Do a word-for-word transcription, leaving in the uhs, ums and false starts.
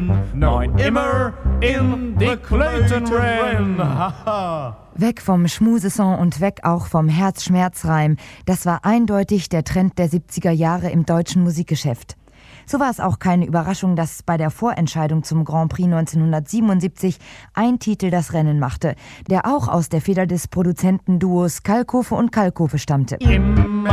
Rennen, neun immer in die Clayton Rennen. Weg vom Schmusesong und weg auch vom Herzschmerzreim. Das war eindeutig der Trend der siebziger Jahre im deutschen Musikgeschäft. So war es auch keine Überraschung, dass bei der Vorentscheidung zum Grand Prix neunzehnhundertsiebenundsiebzig ein Titel das Rennen machte, der auch aus der Feder des Produzentenduos Kalkofe und Kalkofe stammte. Immer